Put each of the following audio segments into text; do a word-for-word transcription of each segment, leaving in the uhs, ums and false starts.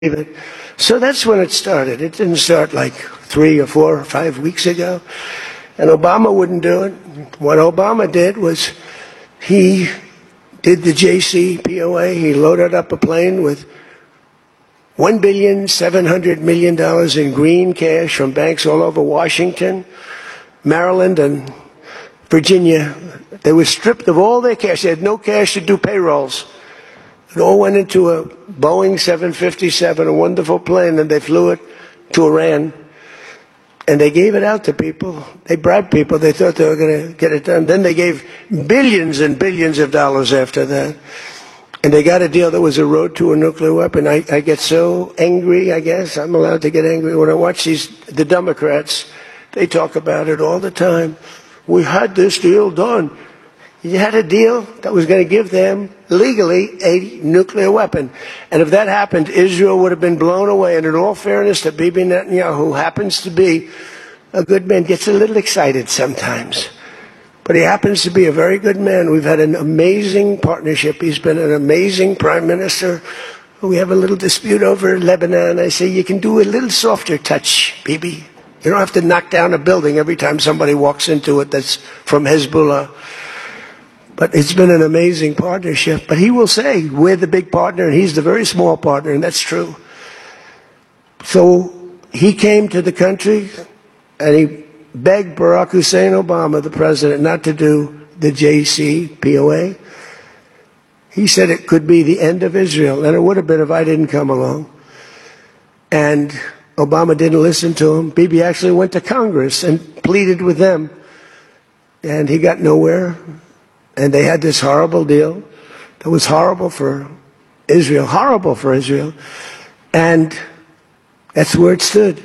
it. So that's when it started. It didn't start like three or four or five weeks ago. And Obama wouldn't do it. What Obama did was he did the J C P O A. He loaded up a plane with one billion seven hundred million dollars in green cash from banks all over Washington, Maryland, and Virginia. They were stripped of all their cash. They had no cash to do payrolls. It all went into a Boeing seven fifty-seven, a wonderful plane, and they flew it to Iran. And they gave it out to people. They bribed people. They thought they were going to get it done. Then they gave billions and billions of dollars after that. And they got a deal that was a road to a nuclear weapon. I, I get so angry, I guess. I'm allowed to get angry when I watch these, the Democrats. They talk about it all the time. We had this deal done. You had a deal that was going to give them legally a nuclear weapon. And if that happened, Israel would have been blown away. And in all fairness to Bibi Netanyahu, who happens to be a good man, gets a little excited sometimes. But he happens to be a very good man. We've had an amazing partnership. He's been an amazing prime minister. We have a little dispute over Lebanon. I say, you can do a little softer touch, Bibi. You don't have to knock down a building every time somebody walks into it that's from Hezbollah. But it's been an amazing partnership. But he will say, we're the big partner, and he's the very small partner, and that's true. So he came to the country, and he begged Barack Hussein Obama, the president, not to do the J C P O A. He said it could be the end of Israel, and it would have been if I didn't come along. And Obama didn't listen to him. Bibi actually went to Congress and pleaded with them, and he got nowhere. And they had this horrible deal that was horrible for Israel, horrible for Israel. And that's where it stood.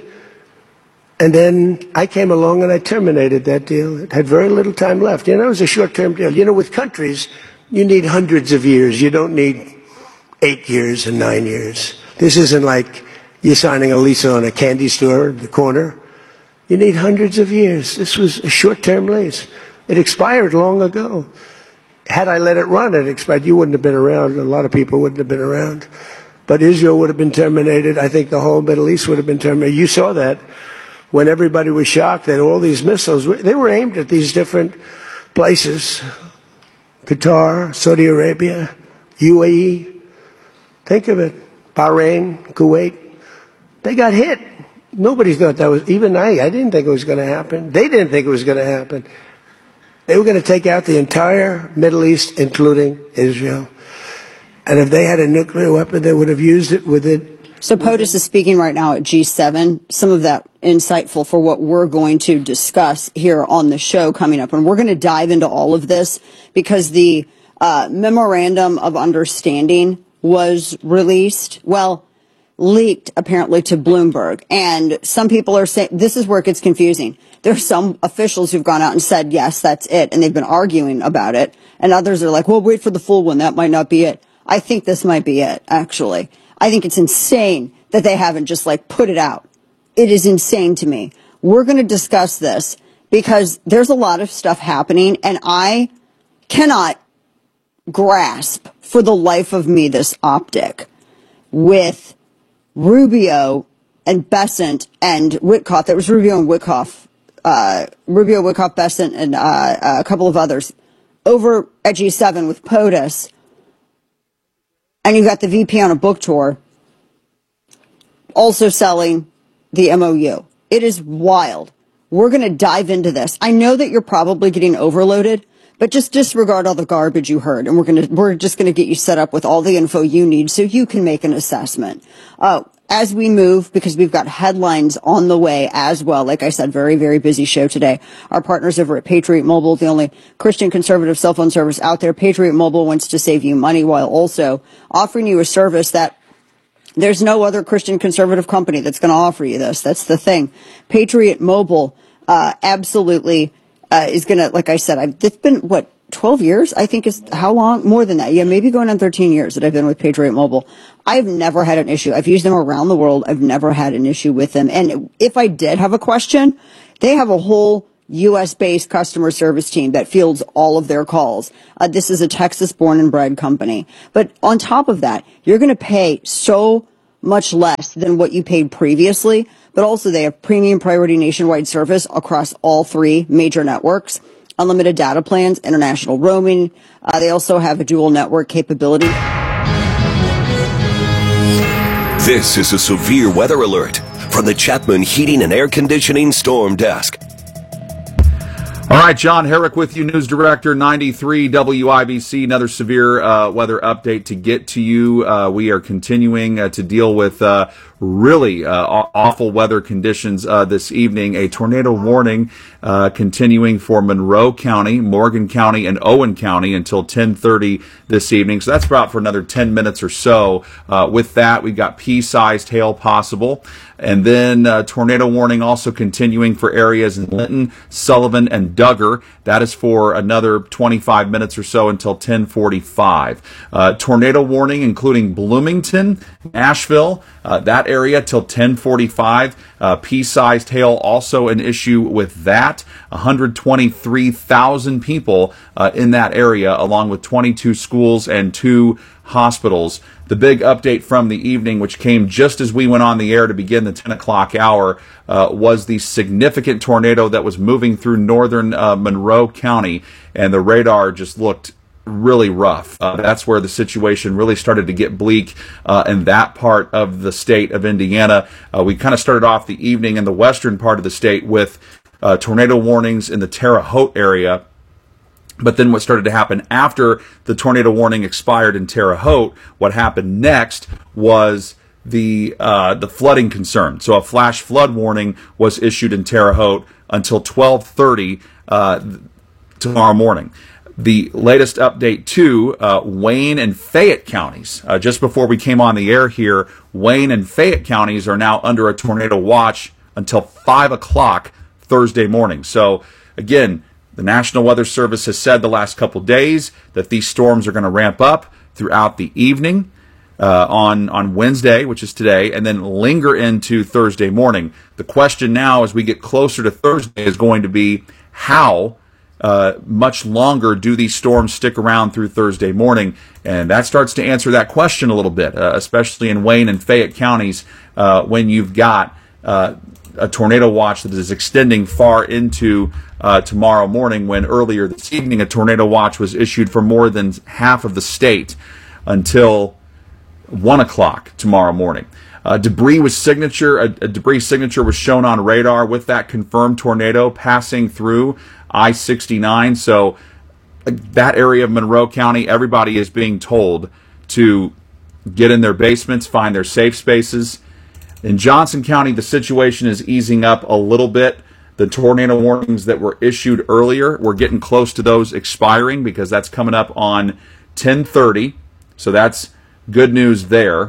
And then I came along and I terminated that deal. It had very little time left. You know, it was a short-term deal. You know, with countries, you need hundreds of years. You don't need eight years and nine years. This isn't like you're signing a lease on a candy store in the corner. You need hundreds of years. This was a short-term lease. It expired long ago. Had I let it run, it expired. You wouldn't have been around. A lot of people wouldn't have been around. But Israel would have been terminated. I think the whole Middle East would have been terminated. You saw that when everybody was shocked that all these missiles, they were aimed at these different places. Qatar, Saudi Arabia, U A E. Think of it. Bahrain, Kuwait. They got hit. Nobody thought that was, even I, I didn't think it was going to happen. They didn't think it was going to happen. They were going to take out the entire Middle East, including Israel. And if they had a nuclear weapon, they would have used it with it. So POTUS is speaking right now at G seven. Some of that insightful for what we're going to discuss here on the show coming up. And we're going to dive into all of this because the uh, memorandum of understanding was released. Well, leaked apparently to Bloomberg. And some people are saying, this is where it gets confusing. There's some officials who've gone out and said, yes, that's it. And they've been arguing about it. And others are like, well, wait for the full one. That might not be it. I think this might be it, actually. I think it's insane that they haven't just like put it out. It is insane to me. We're going to discuss this because there's a lot of stuff happening and I cannot grasp for the life of me this optic with Rubio and Bessent and Witkoff. That was Rubio and Witkoff, uh, Rubio, Witkoff, Bessent, and uh, a couple of others over at G seven with POTUS. And you got the V P on a book tour also selling the M O U. It is wild. We're going to dive into this. I know that you're probably getting overloaded, but just disregard all the garbage you heard. And we're going to, we're just going to get you set up with all the info you need so you can make an assessment. Uh, as we move, because we've got headlines on the way as well. Like I said, very, very busy show today. Our partners over at Patriot Mobile, the only Christian conservative cell phone service out there. Patriot Mobile wants to save you money while also offering you a service that there's no other Christian conservative company that's going to offer you this. That's the thing. Patriot Mobile, uh, absolutely, uh, is going to, like I said, I've, it's been, what, twelve years, I think is how long? More than that. Yeah, maybe going on thirteen years that I've been with Patriot Mobile. I've never had an issue. I've used them around the world. I've never had an issue with them. And if I did have a question, they have a whole U S-based customer service team that fields all of their calls. Uh, this is a Texas born and bred company. But on top of that, you're going to pay so much less than what you paid previously, but also they have premium priority nationwide service across all three major networks, unlimited data plans, international roaming. Uh, they also have a dual network capability. This is a severe weather alert from the Chapman Heating and Air Conditioning Storm Desk. All right, John Herrick with you, News Director, ninety-three W I B C. Another severe uh, weather update to get to you. Uh, we are continuing uh, to deal with uh, really uh, awful weather conditions uh, this evening. A tornado warning uh, continuing for Monroe County, Morgan County, and Owen County until ten thirty this evening. So that's about for another ten minutes or so. Uh, with that, we've got pea-sized hail possible. And then uh, tornado warning also continuing for areas in Linton, Sullivan, and Duggar. That is for another twenty-five minutes or so until ten forty-five. Uh, tornado warning including Bloomington, Nashville, uh, that area till ten forty-five. Uh, pea-sized hail also an issue with that. one hundred twenty-three thousand people uh, in that area, along with twenty-two schools and two hospitals. The big update from the evening, which came just as we went on the air to begin the ten o'clock hour, uh, was the significant tornado that was moving through northern uh, Monroe County, and the radar just looked really rough. Uh, that's where the situation really started to get bleak uh, in that part of the state of Indiana. Uh, we kind of started off the evening in the western part of the state with uh, tornado warnings in the Terre Haute area. But then what started to happen after the tornado warning expired in Terre Haute, what happened next was the uh, the flooding concern. So a flash flood warning was issued in Terre Haute until twelve thirty uh, tomorrow morning. The latest update to uh, Wayne and Fayette counties. Uh, just before we came on the air here, Wayne and Fayette counties are now under a tornado watch until five o'clock Thursday morning. So again, the National Weather Service has said the last couple days that these storms are going to ramp up throughout the evening uh, on, on Wednesday, which is today, and then linger into Thursday morning. The question now as we get closer to Thursday is going to be how uh, much longer do these storms stick around through Thursday morning? And that starts to answer that question a little bit, uh, especially in Wayne and Fayette counties uh, when you've got uh, a tornado watch that is extending far into uh, tomorrow morning, when earlier this evening a tornado watch was issued for more than half of the state until one o'clock tomorrow morning. Uh, debris was signature. A, a debris signature was shown on radar with that confirmed tornado passing through I sixty-nine. So uh, that area of Monroe County, everybody is being told to get in their basements, find their safe spaces. In Johnson County, the situation is easing up a little bit. The tornado warnings that were issued earlier, we're getting close to those expiring because that's coming up on ten thirty. So that's good news there.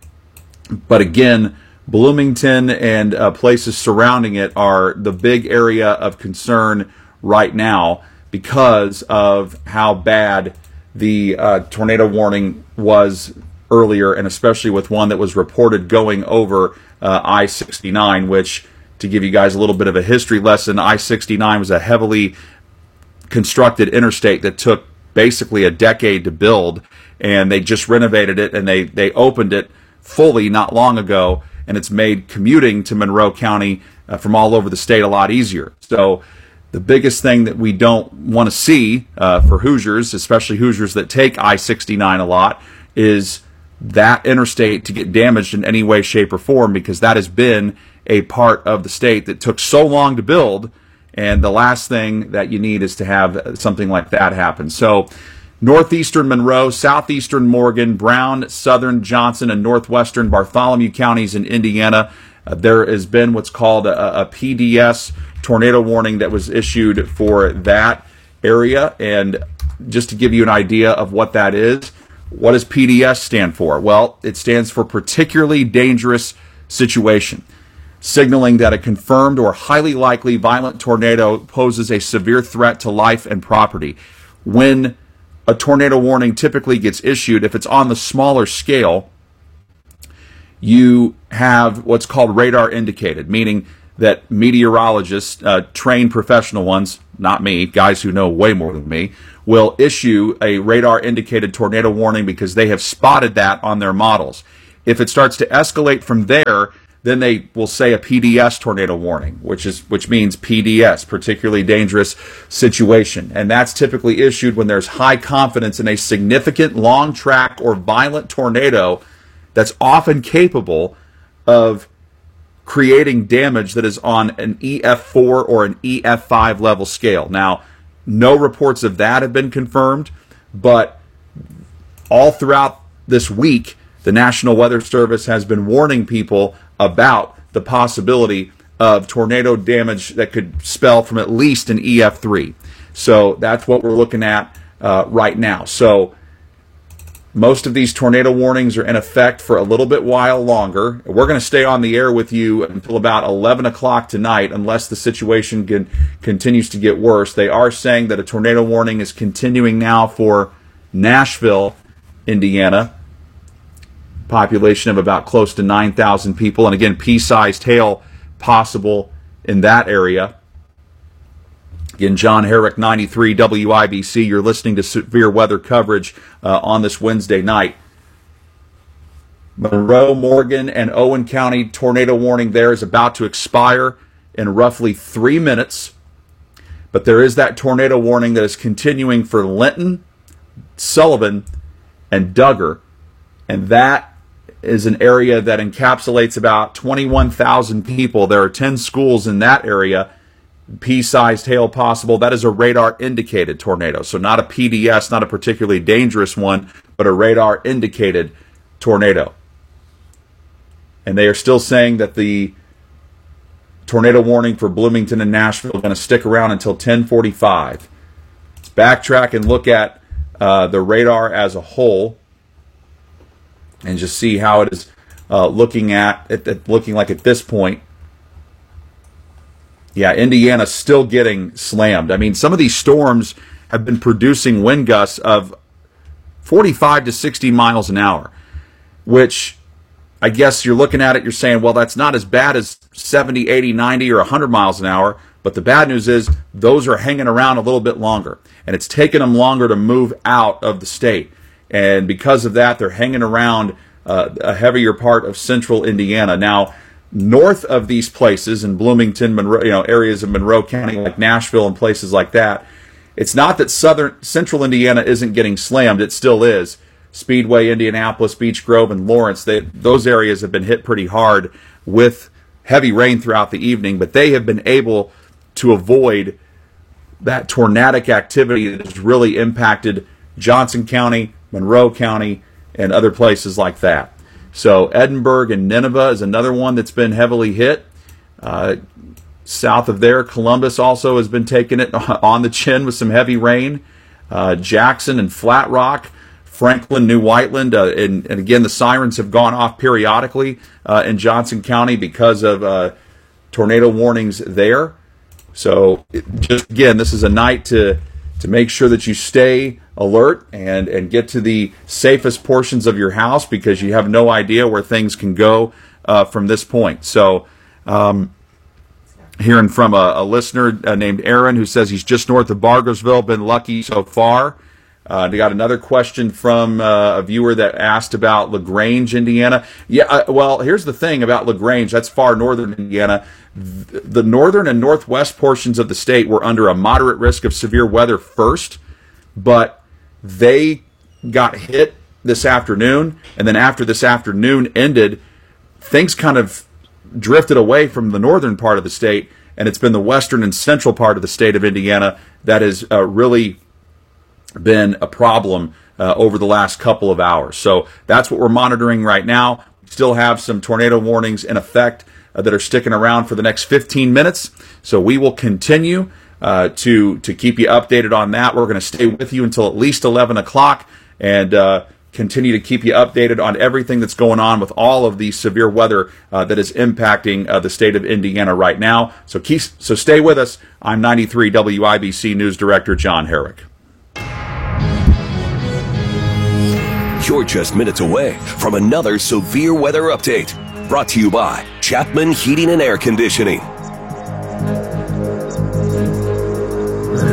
But again, Bloomington and uh, places surrounding it are the big area of concern right now because of how bad the uh, tornado warning was earlier, and especially with one that was reported going over uh, I sixty-nine, which, to give you guys a little bit of a history lesson, I sixty-nine was a heavily constructed interstate that took basically a decade to build, and they just renovated it, and they, they opened it fully not long ago, and it's made commuting to Monroe County uh, from all over the state a lot easier. So the biggest thing that we don't want to see uh, for Hoosiers, especially Hoosiers that take I sixty-nine a lot, is that interstate to get damaged in any way, shape, or form, because that has been a part of the state that took so long to build, and the last thing that you need is to have something like that happen. So northeastern Monroe, southeastern Morgan, Brown, southern Johnson, and northwestern Bartholomew counties in Indiana, uh, there has been what's called a, a P D S tornado warning that was issued for that area. And just to give you an idea of what that is, what does P D S stand for? Well, it stands for particularly dangerous situation, signaling that a confirmed or highly likely violent tornado poses a severe threat to life and property. When a tornado warning typically gets issued, if it's on the smaller scale, you have what's called radar indicated, meaning that meteorologists, uh, trained professional ones, not me, guys who know way more than me, will issue a radar indicated tornado warning because they have spotted that on their models. If it starts to escalate from there, then they will say a P D S tornado warning, which is which means P D S, particularly dangerous situation. And that's typically issued when there's high confidence in a significant long track or violent tornado that's often capable of creating damage that is on an E F four or an E F five level scale. Now, no reports of that have been confirmed, but all throughout this week, the National Weather Service has been warning people about the possibility of tornado damage that could spell from at least an E F three. So that's what we're looking at uh, right now. So most of these tornado warnings are in effect for a little bit while longer. We're going to stay on the air with you until about eleven o'clock tonight unless the situation can, continues to get worse. They are saying that a tornado warning is continuing now for Nashville, Indiana. Population of about close to nine thousand people. And again, pea-sized hail possible in that area. Again, John Herrick, ninety-three W I B C. You're listening to severe weather coverage uh, on this Wednesday night. Monroe, Morgan, and Owen County tornado warning there is about to expire in roughly three minutes. But there is that tornado warning that is continuing for Linton, Sullivan, and Duggar. And that is an area that encapsulates about twenty-one thousand people. There are ten schools in that area. Pea-sized hail possible. That is a radar-indicated tornado. So not a P D S, not a particularly dangerous one, but a radar-indicated tornado. And they are still saying that the tornado warning for Bloomington and Nashville is going to stick around until ten forty-five. Let's backtrack and look at uh, the radar as a whole and just see how it is uh, looking at, at, at looking like at this point. Yeah, Indiana's still getting slammed. I mean, some of these storms have been producing wind gusts of forty-five to sixty miles an hour, which I guess you're looking at it, you're saying, well, that's not as bad as seventy, eighty, ninety, or one hundred miles an hour. But the bad news is those are hanging around a little bit longer, and it's taken them longer to move out of the state. And because of that, they're hanging around uh, a heavier part of central Indiana. Now, north of these places in Bloomington, Monroe, you know, areas of Monroe County like Nashville and places like that, it's not that southern central Indiana isn't getting slammed. It still is. Speedway, Indianapolis, Beech Grove, and Lawrence, they, those areas have been hit pretty hard with heavy rain throughout the evening, but they have been able to avoid that tornadic activity that has really impacted Johnson County, Monroe County, and other places like that. So Edinburgh and Nineveh is another one that's been heavily hit. Uh, south of there, Columbus also has been taking it on the chin with some heavy rain. Uh, Jackson and Flat Rock, Franklin, New Whiteland, uh, and, and again, the sirens have gone off periodically uh, in Johnson County because of uh, tornado warnings there. So it, just again, this is a night to to make sure that you stay alert and, and get to the safest portions of your house because you have no idea where things can go uh, from this point. So um, hearing from a, a listener uh, named Aaron who says he's just north of Bargersville, been lucky so far. Uh, they got another question from uh, a viewer that asked about LaGrange, Indiana. Yeah, uh, well, here's the thing about LaGrange. That's far northern Indiana. The northern and northwest portions of the state were under a moderate risk of severe weather first, but they got hit this afternoon, and then after this afternoon ended, things kind of drifted away from the northern part of the state, and it's been the western and central part of the state of Indiana that has uh, really been a problem uh, over the last couple of hours. So that's what we're monitoring right now. We still have some tornado warnings in effect uh, that are sticking around for the next fifteen minutes. So we will continue uh, to to keep you updated on that. We're going to stay with you until at least eleven o'clock and uh, continue to keep you updated on everything that's going on with all of the severe weather uh, that is impacting uh, the state of Indiana right now. So keep so stay with us. I'm ninety-three W I B C News Director John Herrick. You're just minutes away from another severe weather update. Brought to you by Chapman Heating and Air Conditioning. Very well.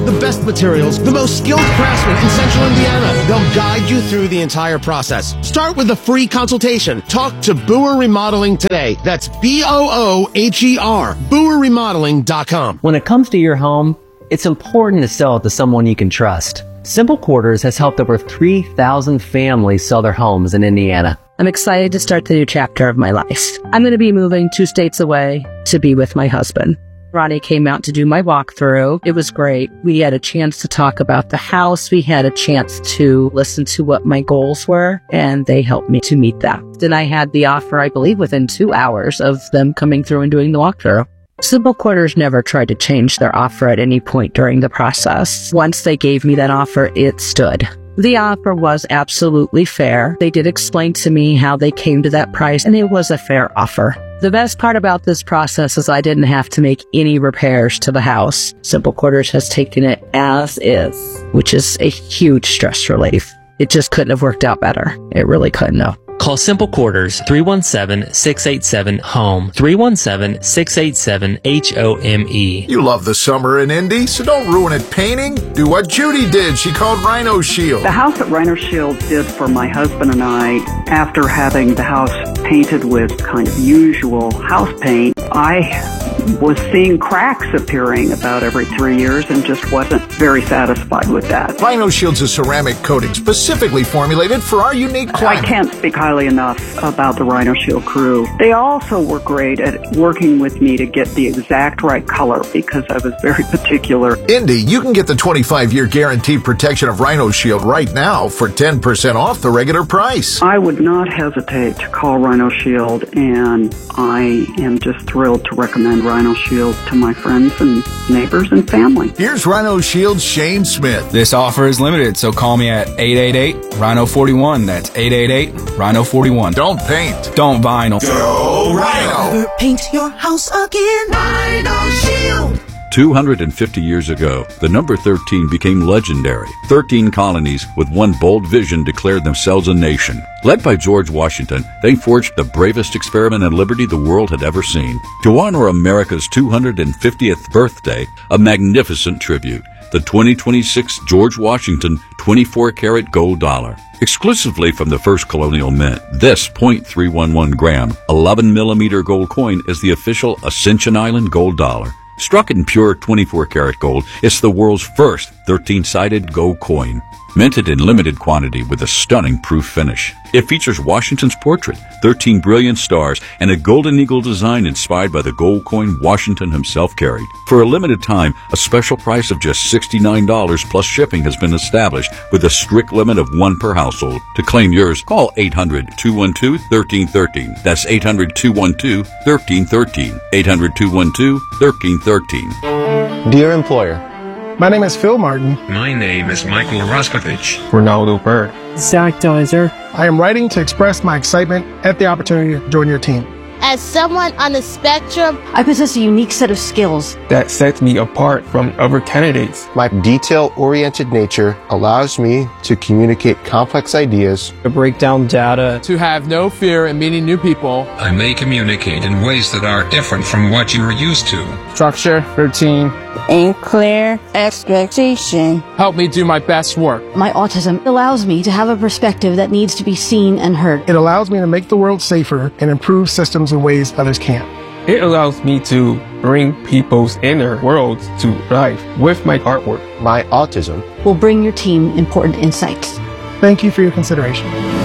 the best materials, the most skilled craftsmen in Central Indiana. They'll guide you through the entire process. Start with a free consultation. Talk to Boer Remodeling today. That's B O O H E R. Boer Remodeling dot com. When it comes to your home, it's important to sell it to someone you can trust. Simple Quarters has helped over three thousand families sell their homes in Indiana. I'm excited to start the new chapter of my life. I'm going to be moving two states away to be with my husband. Ronnie came out to do my walkthrough. It was great. We had a chance to talk about the house. We had a chance to listen to what my goals were, and they helped me to meet that. Then I had the offer, I believe, within two hours of them coming through and doing the walkthrough. Simple Quarters never tried to change their offer at any point during the process. Once they gave me that offer, it stood. The offer was absolutely fair. They did explain to me how they came to that price, and it was a fair offer. The best part about this process is I didn't have to make any repairs to the house. Simple Quarters has taken it as is, which is a huge stress relief. It just couldn't have worked out better. It really couldn't have. Call Simple Quarters three one seven, six eight seven, HOME, three one seven, six eight seven, H O M E. You love the summer in Indy, so don't ruin it painting. Do what Judy did. She called Rhino Shield. The house that Rhino Shield did for my husband and I, after having the house painted with kind of usual house paint, I was seeing cracks appearing about every three years and just wasn't very satisfied with that. Rhino Shield's a ceramic coating specifically formulated for our unique climate. I can't speak highly enough about the Rhino Shield crew. They also were great at working with me to get the exact right color because I was very particular. Indy, you can get the twenty-five year guaranteed protection of Rhino Shield right now for ten percent off the regular price. I would not hesitate to call Rhino Shield, and I am just thrilled to recommend Rhino Shield to my friends and neighbors and family. Here's Rhino Shield's Shane Smith. This offer is limited, so call me at eight eight eight, Rhino forty-one. That's eight eight eight, Rhino forty-one. Don't paint. Don't vinyl. Go Rhino. Never paint your house again. Rhino Shield. two hundred fifty years ago, the number thirteen became legendary. thirteen colonies with one bold vision declared themselves a nation. Led by George Washington, they forged the bravest experiment in liberty the world had ever seen. To honor America's two hundred fiftieth birthday, a magnificent tribute. The twenty twenty-six George Washington twenty-four karat gold dollar. Exclusively from the first colonial mint, this zero point three one one gram, eleven millimeter gold coin is the official Ascension Island gold dollar. Struck in pure twenty-four karat gold, it's the world's first thirteen-sided gold coin. Minted in limited quantity with a stunning proof finish. It features Washington's portrait, thirteen brilliant stars, and a golden eagle design inspired by the gold coin Washington himself carried. For a limited time, a special price of just sixty-nine dollars plus shipping has been established with a strict limit of one per household. To claim yours, call eight hundred, two one two, one three one three. That's eight hundred, two one two, one three one three. eight hundred, two one two, one three one three. Dear employer, my name is Phil Martin. My name is Michael Roskovich. Ronaldo Bird. Zach Deiser. I am writing to express my excitement at the opportunity to join your team. As someone on the spectrum, I possess a unique set of skills that sets me apart from other candidates. My detail-oriented nature allows me to communicate complex ideas, to break down data, to have no fear in meeting new people. I may communicate in ways that are different from what you are used to. Structure, routine, and clear expectation. Help me do my best work. My autism allows me to have a perspective that needs to be seen and heard. It allows me to make the world safer and improve systems in ways others can't. It allows me to bring people's inner worlds to life with my artwork. My autism will bring your team important insights. Thank you for your consideration.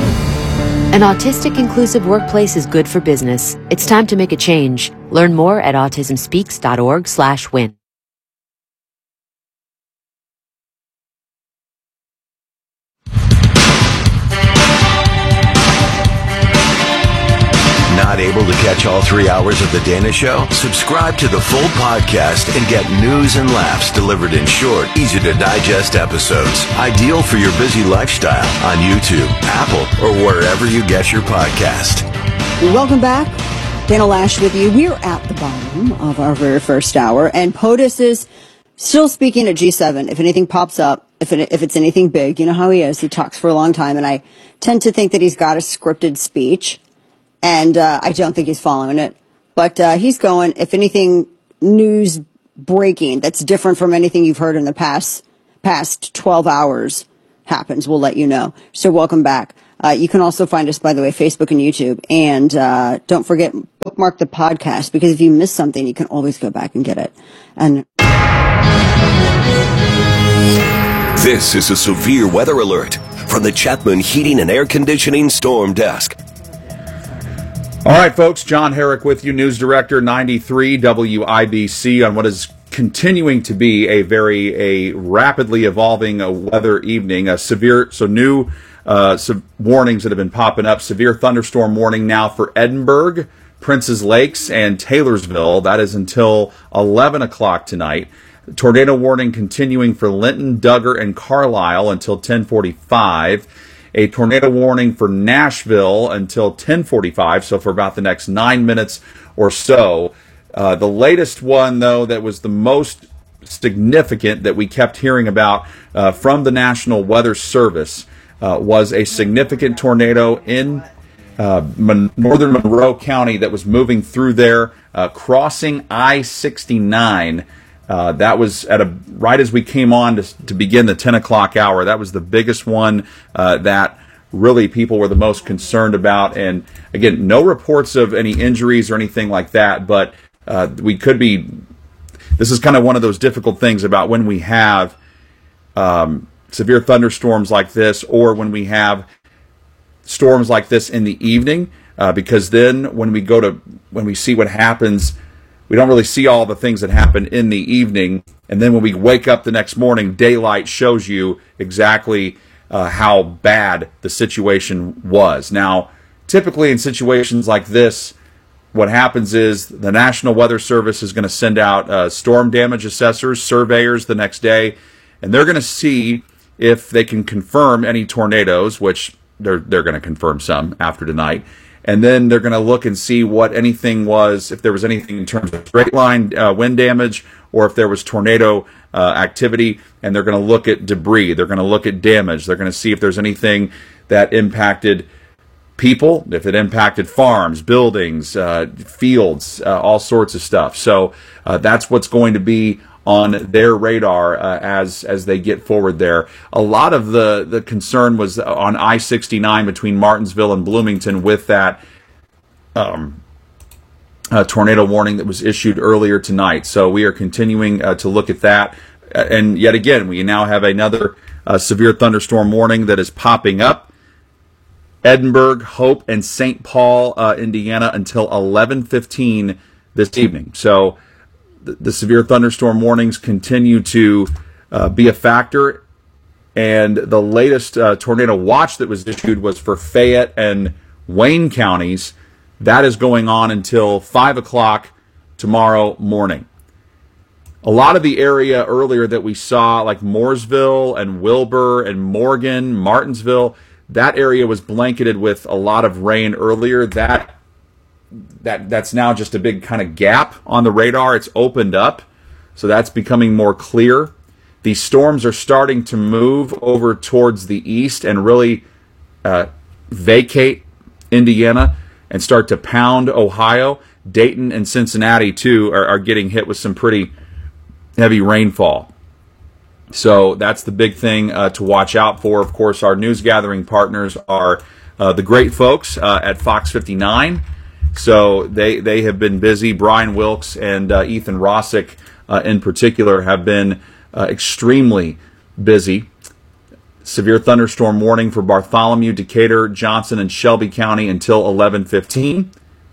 An autistic inclusive workplace is good for business. It's time to make a change. Learn more at autism speaks dot org slash win. Not able to catch all three hours of The Dana Show? Subscribe to the full podcast and get news and laughs delivered in short, easy to digest episodes. Ideal for your busy lifestyle on YouTube, Apple, or wherever you get your podcast. Welcome back. Dana Loesch with you. We're at the bottom of our very first hour, and POTUS is still speaking at G seven. If anything pops up, if it, if it's anything big, you know how he is. He talks for a long time, and I tend to think that he's got a scripted speech. And uh, I don't think he's following it. But uh, he's going, if anything news breaking that's different from anything you've heard in the past past twelve hours happens, we'll let you know. So welcome back. Uh, you can also find us, by the way, Facebook and YouTube. And uh, don't forget, bookmark the podcast, because if you miss something, you can always go back and get it. And this is a severe weather alert from the Chapman Heating and Air Conditioning Storm Desk. All right, folks, John Herrick with you, News Director ninety-three W I B C, on what is continuing to be a very a rapidly evolving uh, weather evening. A severe, so new uh, some warnings that have been popping up. Severe thunderstorm warning now for Edinburgh, Princes Lakes, and Taylorsville. That is until eleven o'clock tonight. Tornado warning continuing for Linton, Duggar, and Carlisle until ten forty-five. A tornado warning for Nashville until ten forty-five, so for about the next nine minutes or so. Uh, the latest one, though, that was the most significant that we kept hearing about uh, from the National Weather Service uh, was a significant tornado in uh, Mon- northern Monroe County that was moving through there, uh, crossing I sixty-nine. Uh, that was at a right as we came on to, to begin the ten o'clock hour. That was the biggest one uh, that really people were the most concerned about. And again, no reports of any injuries or anything like that, but uh, we could be, this is kind of one of those difficult things about when we have um, severe thunderstorms like this, or when we have storms like this in the evening, uh, because then when we go to, when we see what happens, we don't really see all the things that happen in the evening. And then when we wake up the next morning, daylight shows you exactly uh, how bad the situation was. Now, typically in situations like this, what happens is the National Weather Service is going to send out uh, storm damage assessors, surveyors the next day, and they're going to see if they can confirm any tornadoes, which they're, they're going to confirm some after tonight. And then they're going to look and see what anything was, if there was anything in terms of straight line uh, wind damage, or if there was tornado uh, activity, and they're going to look at debris. They're going to look at damage. They're going to see if there's anything that impacted people, if it impacted farms, buildings, uh, fields, uh, all sorts of stuff. So uh, that's what's going to be on their radar uh, as as they get forward there. A lot of the, the concern was on I sixty-nine between Martinsville and Bloomington with that um, uh, tornado warning that was issued earlier tonight. So we are continuing uh, to look at that. Uh, and yet again, we now have another uh, severe thunderstorm warning that is popping up. Edinburgh, Hope, and Saint Paul, uh, Indiana, until eleven fifteen this evening. So the severe thunderstorm warnings continue to uh, be a factor, and the latest uh, tornado watch that was issued was for Fayette and Wayne counties. That is going on until five o'clock tomorrow morning. A lot of the area earlier that we saw, like Mooresville and Wilbur and Morgan, Martinsville, that area was blanketed with a lot of rain earlier. That That that's now just a big kind of gap on the radar. It's opened up, so that's becoming more clear. These storms are starting to move over towards the east and really uh, vacate Indiana and start to pound Ohio. Dayton and Cincinnati, too, are, are getting hit with some pretty heavy rainfall. So that's the big thing uh, to watch out for. Of course, our news gathering partners are uh, the great folks uh, at Fox fifty-nine. So they, they have been busy. Brian Wilkes and uh, Ethan Rossick uh, in particular have been uh, extremely busy. Severe thunderstorm warning for Bartholomew, Decatur, Johnson, and Shelby County until eleven fifteen.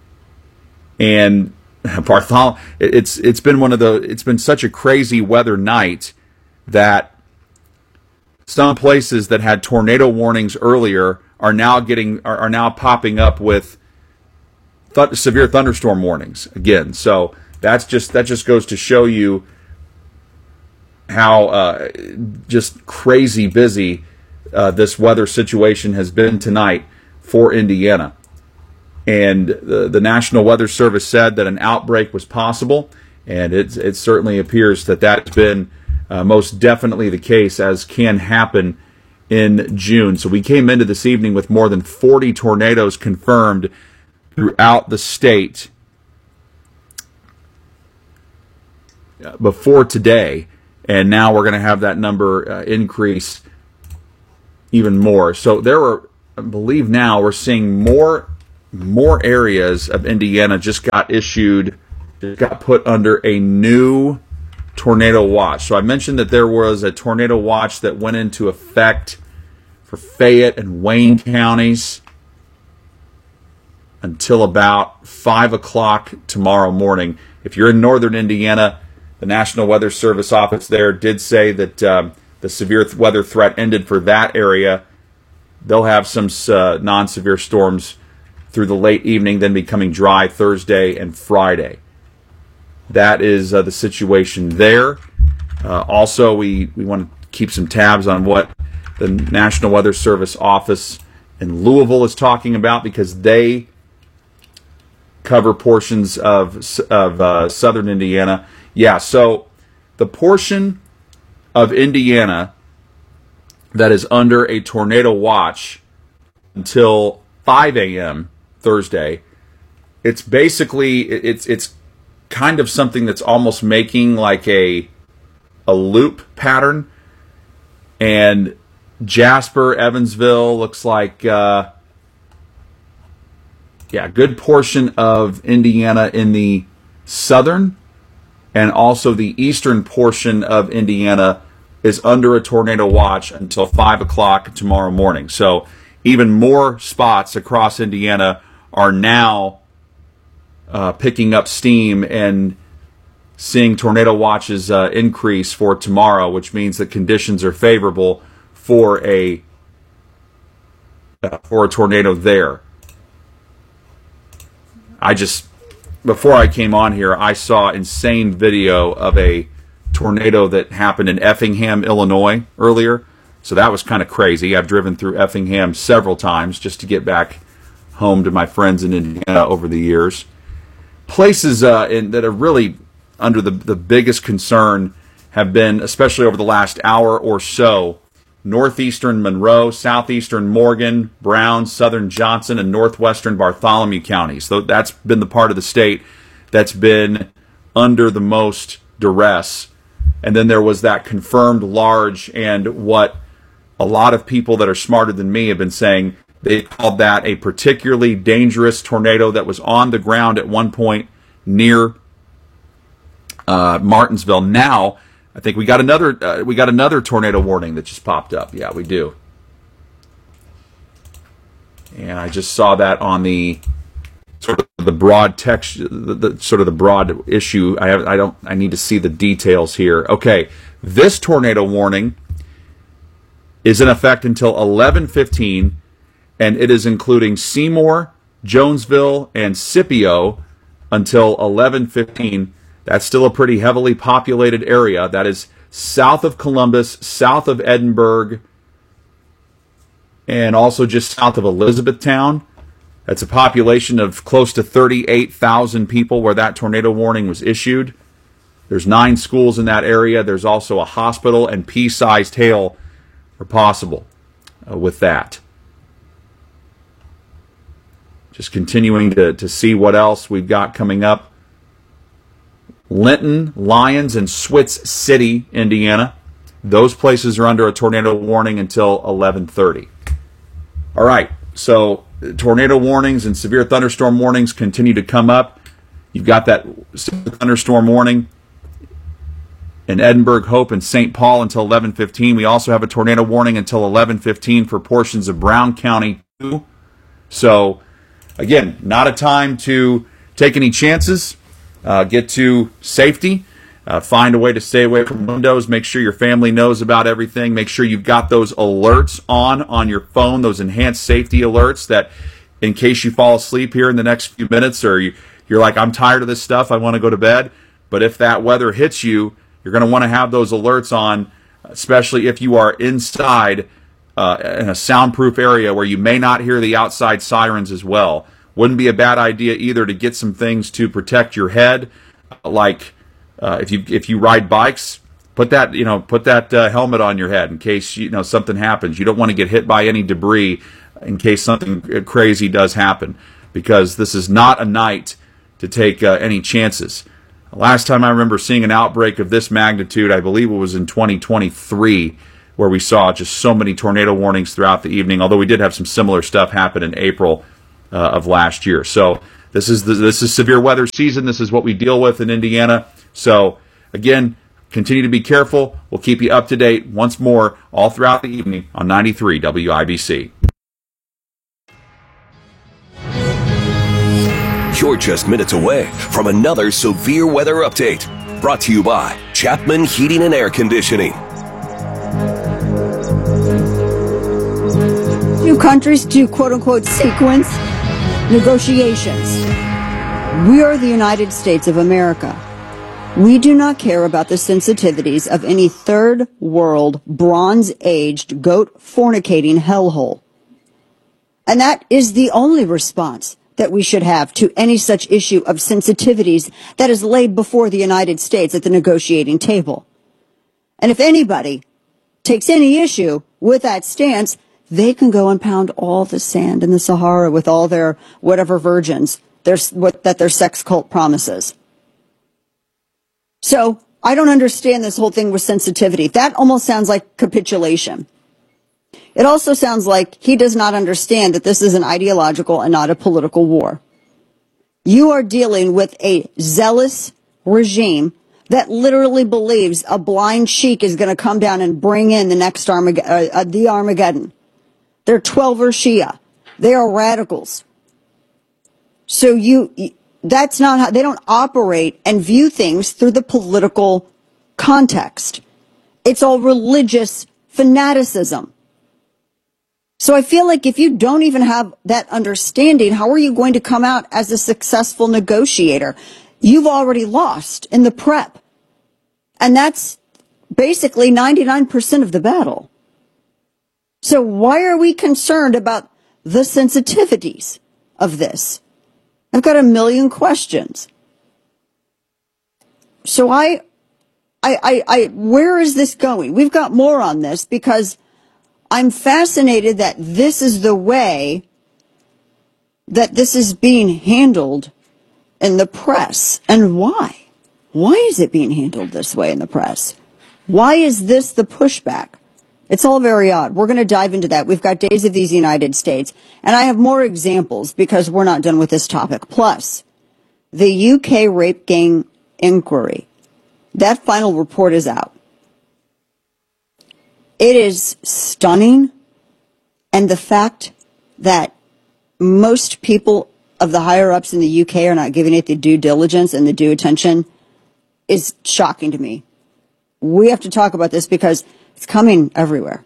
And Bartholomew, it's it's been one of the it's been such a crazy weather night that some places that had tornado warnings earlier are now getting are, are now popping up with Th- severe thunderstorm warnings again. So that's just that just goes to show you how uh, just crazy busy uh, this weather situation has been tonight for Indiana. And the, the National Weather Service said that an outbreak was possible, and it, it certainly appears that that's been uh, most definitely the case, as can happen in June. So we came into this evening with more than forty tornadoes confirmed throughout the state. before today, and now we're going to have that number uh, increase even more. So there were, I believe now we're seeing more more areas of Indiana just got issued, just got put under a new tornado watch. So I mentioned that there was a tornado watch that went into effect for Fayette and Wayne counties until about five o'clock tomorrow morning. If you're in northern Indiana, the National Weather Service office there did say that um, the severe th- weather threat ended for that area. They'll have some uh, non-severe storms through the late evening, then becoming dry Thursday and Friday. That is uh, the situation there. Uh, also, we, we want to keep some tabs on what the National Weather Service office in Louisville is talking about, because they cover portions of, of uh, southern Indiana. Yeah, so the portion of Indiana that is under a tornado watch until five a.m. Thursday, it's basically, it's it's kind of something that's almost making like a a loop pattern. And Jasper, Evansville, looks like, uh, yeah, a good portion of Indiana in the southern and also the eastern portion of Indiana is under a tornado watch until five o'clock tomorrow morning. So even more spots across Indiana are now uh, picking up steam and seeing tornado watches uh, increase for tomorrow, which means that conditions are favorable for a uh, for a tornado there. I just, before I came on here, I saw insane video of a tornado that happened in Effingham, Illinois earlier. So that was kind of crazy. I've driven through Effingham several times just to get back home to my friends in Indiana over the years. Places uh, in, that are really under the, the biggest concern have been, especially over the last hour or so, northeastern Monroe, southeastern Morgan, Brown, southern Johnson, and northwestern Bartholomew counties. So that's been the part of the state that's been under the most duress. And then there was that confirmed large, and what a lot of people that are smarter than me have been saying, they called that a particularly dangerous tornado that was on the ground at one point near uh, Martinsville. Now, I think we got another uh, we got another tornado warning that just popped up. Yeah, we do. And I just saw that on the sort of the broad text, the, the sort of the broad issue. I have, I don't, I need to see the details here. Okay, this tornado warning is in effect until eleven fifteen, and it is including Seymour, Jonesville, and Scipio until eleven fifteen. That's still a pretty heavily populated area. That is south of Columbus, south of Edinburgh, and also just south of Elizabethtown. That's a population of close to thirty-eight thousand people where that tornado warning was issued. There's nine schools in that area. There's also a hospital, and pea-sized hail are possible uh, with that. Just continuing to, to see what else we've got coming up. Linton, Lyons, and Switz City, Indiana. Those places are under a tornado warning until eleven thirty. All right, so tornado warnings and severe thunderstorm warnings continue to come up. You've got that thunderstorm warning in Edinburgh, Hope, and Saint Paul until eleven fifteen. We also have a tornado warning until eleven fifteen for portions of Brown County, too. So, again, not a time to take any chances. Uh, get to safety. Uh, find a way to stay away from windows. Make sure your family knows about everything. Make sure you've got those alerts on on your phone, those enhanced safety alerts that in case you fall asleep here in the next few minutes, or you, you're like, I'm tired of this stuff, I want to go to bed. But if that weather hits you, you're going to want to have those alerts on, especially if you are inside uh, in a soundproof area where you may not hear the outside sirens as well. Wouldn't be a bad idea either to get some things to protect your head, like uh, if you if you ride bikes, put that you know put that uh, helmet on your head in case you know something happens. You don't want to get hit by any debris in case something crazy does happen, because this is not a night to take uh, any chances. Last time I remember seeing an outbreak of this magnitude, I believe it was in twenty twenty-three, where we saw just so many tornado warnings throughout the evening, although we did have some similar stuff happen in April uh, of last year. So this is the, this is severe weather season. This is what we deal with in Indiana. So again, continue to be careful. We'll keep you up to date once more all throughout the evening on ninety-three W I B C. You're just minutes away from another severe weather update. Brought to you by Chapman Heating and Air Conditioning. Two countries to quote-unquote sequence negotiations. We are the United States of America. We do not care about the sensitivities of any third world, bronze-aged, goat fornicating hellhole. And that is the only response that we should have to any such issue of sensitivities that is laid before the United States at the negotiating table. And if anybody takes any issue with that stance, they can go and pound all the sand in the Sahara with all their whatever virgins their, what, that their sex cult promises. So I don't understand this whole thing with sensitivity. That almost sounds like capitulation. It also sounds like he does not understand that this is an ideological and not a political war. You are dealing with a zealous regime that literally believes a blind sheik is going to come down and bring in the next Armag- uh, uh, the Armageddon. They're twelver Shia. They are radicals. So you, that's not how, they don't operate and view things through the political context. It's all religious fanaticism. So I feel like if you don't even have that understanding, how are you going to come out as a successful negotiator? You've already lost in the prep. And that's basically ninety-nine percent of the battle. So why are we concerned about the sensitivities of this? I've got a million questions. So I, I, I, I where is this going? We've got more on this because I'm fascinated that this is the way that this is being handled in the press. And why? Why is it being handled this way in the press? Why is this the pushback? It's all very odd. We're going to dive into that. We've got Days of these United States, and I have more examples because we're not done with this topic. Plus, the U K rape gang inquiry. That final report is out. It is stunning, and the fact that most people of the higher-ups in the U K are not giving it the due diligence and the due attention is shocking to me. We have to talk about this because it's coming everywhere.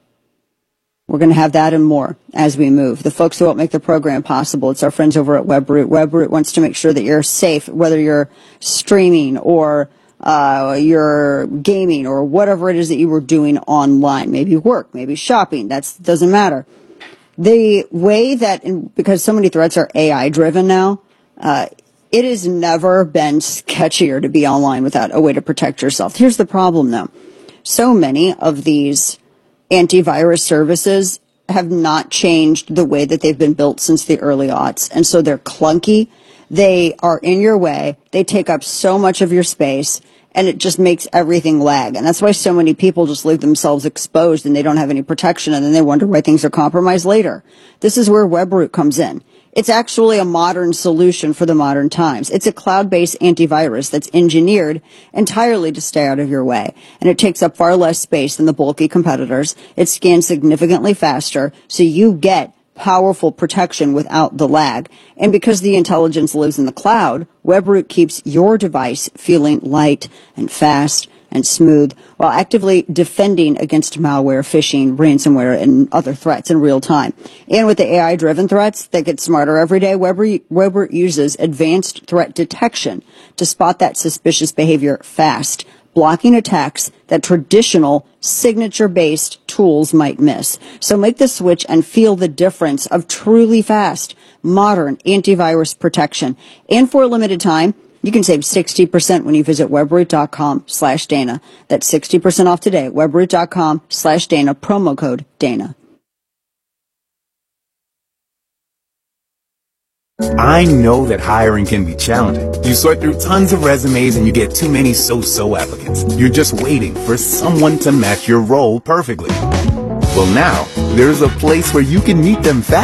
We're going to have that and more as we move. The folks who help make the program possible, it's our friends over at WebRoot. WebRoot wants to make sure that you're safe, whether you're streaming or Uh, you're gaming or whatever it is that you were doing online, maybe work, maybe shopping, that doesn't matter. The way that, in, because so many threats are A I driven now, uh, it has never been sketchier to be online without a way to protect yourself. Here's the problem though. So many of these antivirus services have not changed the way that they've been built since the early aughts. And so they're clunky. They are in your way. They take up so much of your space. And it just makes everything lag. And that's why so many people just leave themselves exposed and they don't have any protection. And then they wonder why things are compromised later. This is where WebRoot comes in. It's actually a modern solution for the modern times. It's a cloud-based antivirus that's engineered entirely to stay out of your way. And it takes up far less space than the bulky competitors. It scans significantly faster, so you get powerful protection without the lag. And because the intelligence lives in the cloud, WebRoot keeps your device feeling light and fast and smooth while actively defending against malware, phishing, ransomware, and other threats in real time. And with the A I-driven threats that get smarter every day, WebRoot uses advanced threat detection to spot that suspicious behavior fast, blocking attacks that traditional signature-based tools might miss. So make the switch and feel the difference of truly fast, modern antivirus protection. And for a limited time, you can save sixty percent when you visit webroot.com slash Dana. That's sixty percent off today, webroot.com slash Dana, promo code Dana. I know that hiring can be challenging. You sort through tons of resumes and you get too many so-so applicants. You're just waiting for someone to match your role perfectly. Well, now, there's a place where you can meet them fast.